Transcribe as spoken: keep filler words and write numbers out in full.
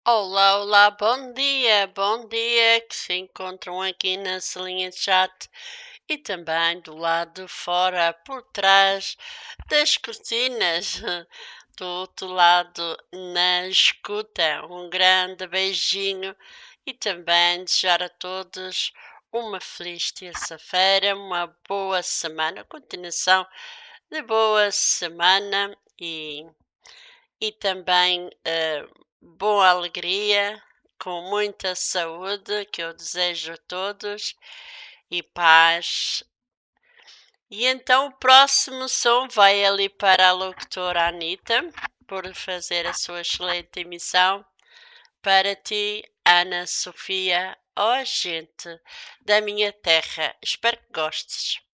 Olá, olá, bom dia, bom dia, que se encontram aqui na salinha de chat e também do lado de fora, por trás das cortinas, do outro lado na escuta. Um grande beijinho e também desejar a todos uma feliz terça-feira, uma boa semana, continuação de boa semana e e também eh, boa alegria, com muita saúde, que eu desejo a todos, e paz. E então o próximo som vai ali para a locutora Anitta, por fazer a sua excelente emissão. Para ti, Ana Sofia, ó gente da minha terra, espero que gostes.